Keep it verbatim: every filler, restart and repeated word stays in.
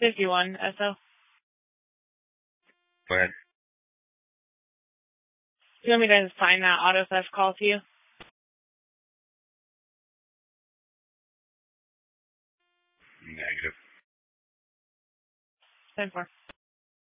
fifty-one S O. Go ahead. Do you want me to assign that auto theft call to you? Negative. ten four.